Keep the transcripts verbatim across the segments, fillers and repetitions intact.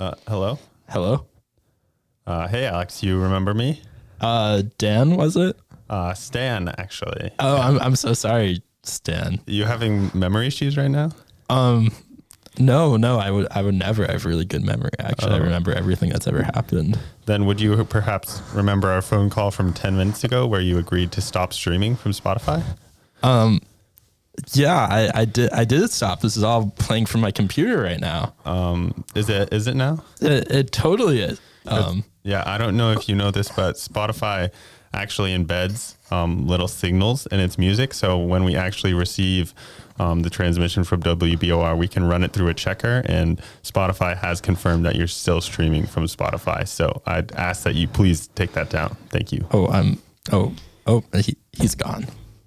Uh, hello? Hello? Uh, hey, Alex, you remember me? Uh, Dan, was it? Uh, Stan, actually. Oh, I'm I'm so sorry, Stan. You having memory issues right now? Um, no, no, I would I would never have really good memory. Actually, I Oh. remember everything that's ever happened. Then would you perhaps remember our phone call from ten minutes ago where you agreed to stop streaming from Spotify? Um, yeah, I, I did I did stop. This is all playing from my computer right now. Um, is it is it now? It, it totally is. Um, Yeah, I don't know if you know this, but Spotify actually embeds um, little signals in its music. So when we actually receive um, the transmission from W B O R, we can run it through a checker, and Spotify has confirmed that you're still streaming from Spotify. So I'd ask that you please take that down. Thank you. oh, I'm oh oh he he's gone.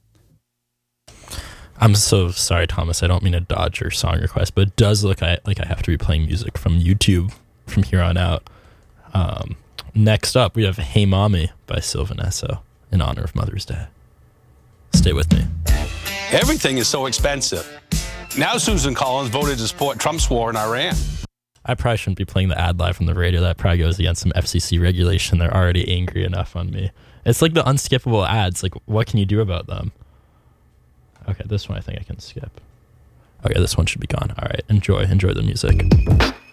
I'm so sorry, Thomas. I don't mean to dodge your song request, but it does look like I have to be playing music from YouTube from here on out. Um, next up, we have Hey Mommy by Sylvan Esso in honor of Mother's Day. Stay with me. Everything is so expensive. Now Susan Collins voted to support Trump's war in Iran. I probably shouldn't be playing the ad live from the radio. That probably goes against some F C C regulation. They're already angry enough on me. It's like the unskippable ads. Like, what can you do about them? Okay, this one I think I can skip. Okay, this one should be gone. All right, enjoy. Enjoy the music.